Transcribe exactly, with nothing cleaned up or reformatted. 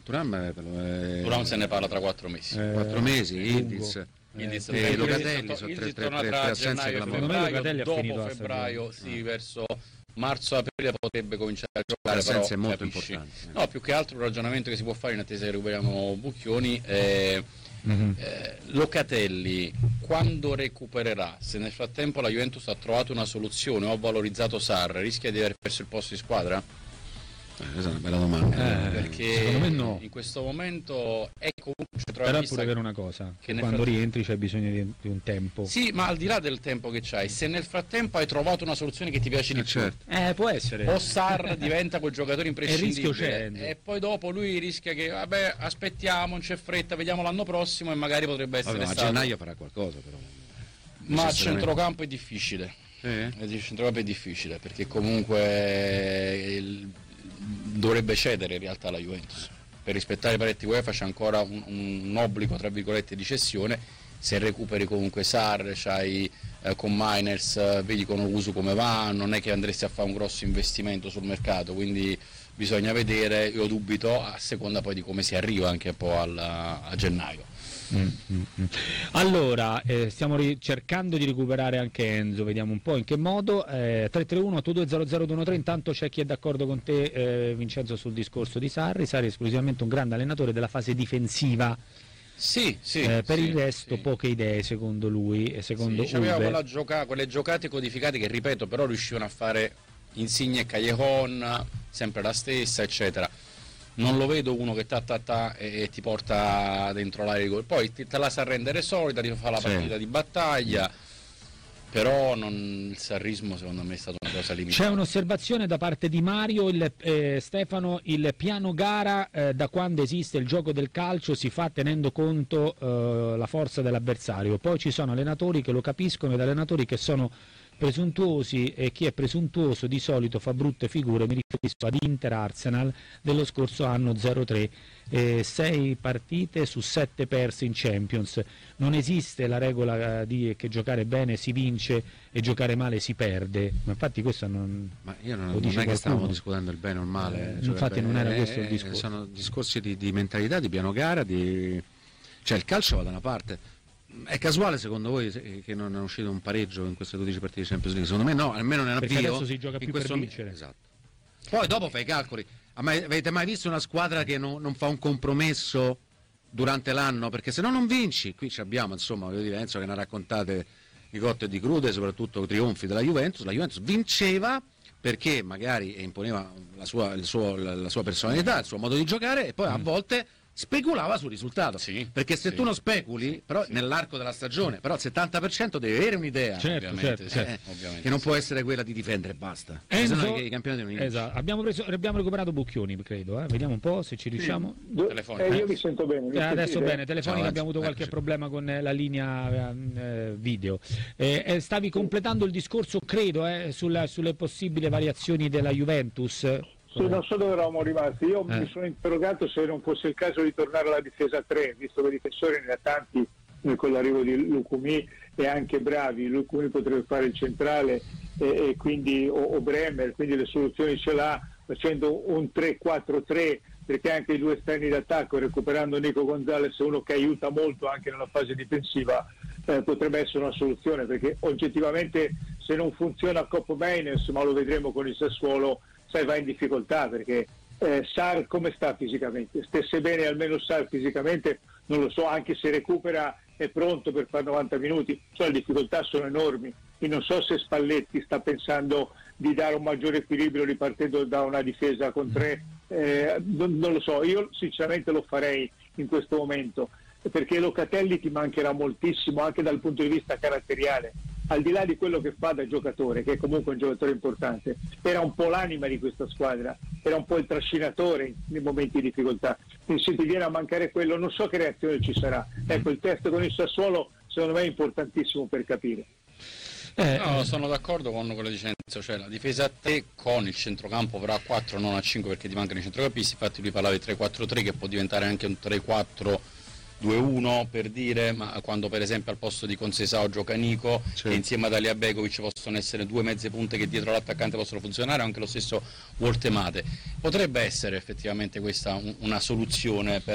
Thuram, eh, eh, Thuram se ne parla tra quattro mesi. Eh, quattro mesi, Ildiz. Ildiz Eh, Locatelli sono tre, tre, tre, tre assenze per la febbraio, morte. Locatelli ha dopo finito la febbraio, stagione. sì, verso marzo-aprile potrebbe cominciare a giocare. L'assenza però, è molto capisci? importante. No, più che altro un ragionamento che si può fare in attesa che recuperiamo Bucchioni. Eh, Mm-hmm. eh, Locatelli quando recupererà, se nel frattempo la Juventus ha trovato una soluzione o ha valorizzato Sarr, rischia di aver perso il posto di squadra? Eh, questa è una bella domanda. Eh, Perché secondo me no. in questo momento è comunque Però è pure vero una cosa, che che nel quando fratt- rientri c'è bisogno di, di un tempo. Sì, ma al di là del tempo che c'hai, se nel frattempo hai trovato una soluzione che ti piace di Eh, più, certo. Eh, può essere. o Sarr diventa quel giocatore imprescindibile, rischio c'è. e poi dopo lui rischia che vabbè aspettiamo, non c'è fretta, vediamo l'anno prossimo e magari potrebbe essere Vabbè, ma a stato. gennaio farà qualcosa però. Ma a Necessariamente. centrocampo è difficile. Eh? Il centrocampo è difficile perché comunque il- dovrebbe cedere in realtà la Juventus. Per rispettare i paletti UEFA c'è ancora un, un obbligo tra virgolette di cessione. Se recuperi comunque Sarr, c'hai eh, con Miners, eh, vedi con Owusu come va, non è che andresti a fare un grosso investimento sul mercato, quindi bisogna vedere, io dubito a seconda poi di come si arriva anche poi al, a gennaio. Mm, mm, mm. Allora, eh, stiamo ri- cercando di recuperare anche Enzo, vediamo un po' in che modo. eh, tre tre uno otto due zero zero due uno tre, intanto c'è chi è d'accordo con te, eh, Vincenzo, sul discorso di Sarri. Sarri è esclusivamente un grande allenatore della fase difensiva, Sì, sì. eh, per sì, il resto sì. poche idee secondo lui e secondo Sì, c'aveva Uwe. quella gioca- quelle giocate codificate che ripeto però riuscivano a fare Insigne e Callejon, sempre la stessa eccetera. Non lo vedo uno che ta ta ta e, e ti porta dentro l'area di gol, poi ti, te la sa rendere solida, ti fa la Sì. partita di battaglia, però non, il sarrismo secondo me è stata una cosa limitata. C'è un'osservazione da parte di Mario, il, eh, Stefano, il piano gara eh, da quando esiste il gioco del calcio si fa tenendo conto eh, la forza dell'avversario, poi ci sono allenatori che lo capiscono ed allenatori che sono presuntuosi, e chi è presuntuoso di solito fa brutte figure. Mi riferisco ad Inter Arsenal dello scorso anno zero tre, eh, sei partite su sette perse in Champions. Non esiste la regola eh, di che giocare bene si vince e giocare male si perde, ma infatti questo non, Ma io non, lo non dice è che stavamo qualcuno. discutendo il bene o il male. Eh, infatti non era questo il eh, discorso. Sono discorsi di, di mentalità, di piano gara, di... cioè il calcio va da una parte. È casuale secondo voi se- che non è uscito un pareggio in queste dodici partite di Champions League? Secondo me no, almeno nell'avvio. Perché adesso si gioca in più questo per vincere. Esatto. Poi dopo fai i calcoli. Ma mai- avete mai visto una squadra che non, non fa un compromesso durante l'anno? Perché se no non vinci. Qui ci abbiamo, insomma, voglio dire, Enzo, che ne ha raccontate di cotte e di crude, soprattutto trionfi della Juventus. La Juventus vinceva perché magari imponeva la sua, il suo- la sua personalità, il suo modo di giocare, e poi a volte speculava sul risultato. Sì, Perché se sì, tu non speculi, però sì. nell'arco della stagione, però il settanta per cento devi avere un'idea. Certo, Ovviamente, certo, sì, Eh, ovviamente, che non sì. può essere quella di difendere e basta. Enzo- Se no i, i campionati non vincono. Esatto. Abbiamo, preso, abbiamo recuperato Bucchioni, credo, eh. Vediamo un po' se ci riusciamo. Telefonica. Eh, io vi sento bene. mi Eh, adesso sentite? bene, telefonica, Ciao, abbiamo avuto qualche eccoci. problema con eh, la linea eh, video. Eh, eh, stavi completando il discorso, credo, eh, sulla- sulle possibili variazioni della Juventus. Sì, non so dove eravamo rimasti. Io Eh. mi sono interrogato se non fosse il caso di tornare alla difesa a tre, visto che i difensori ne ha tanti eh, con l'arrivo di Lukumi e anche bravi. Lukumi potrebbe fare il centrale e, e quindi, o, o Bremer, quindi le soluzioni ce l'ha facendo un tre quattro tre, perché anche i due esterni d'attacco, recuperando Nico Gonzalez, uno che aiuta molto anche nella fase difensiva, eh, potrebbe essere una soluzione, perché oggettivamente se non funziona Coppo Mainers, ma lo vedremo con il Sassuolo, sai, va in difficoltà, perché eh, Sarr come sta fisicamente? Stesse bene almeno Sarr fisicamente? Non lo so, anche se recupera è pronto per fare novanta minuti, cioè le difficoltà sono enormi. Io non so se Spalletti sta pensando di dare un maggiore equilibrio ripartendo da una difesa con tre, eh, non, non lo so, io sinceramente lo farei in questo momento, perché Locatelli ti mancherà moltissimo anche dal punto di vista caratteriale, al di là di quello che fa da giocatore, che è comunque un giocatore importante. Era un po' l'anima di questa squadra, era un po' il trascinatore nei momenti di difficoltà. Quindi se ti viene a mancare quello, non so che reazione ci sarà. Ecco, il test con il Sassuolo secondo me è importantissimo per capire. Eh, No, sono d'accordo con quello di Cenzo, cioè la difesa a te con il centrocampo però a quattro, non a cinque, perché ti mancano i centrocampisti. Infatti lui parlava di tre quattro tre che può diventare anche un tre quattro due uno per dire, ma quando per esempio al posto di Conceição gioca Nico, Sì. e insieme ad Aliabegovic possono essere due mezze punte che dietro l'attaccante possono funzionare, anche lo stesso Woltemade. Potrebbe essere effettivamente questa un- una soluzione per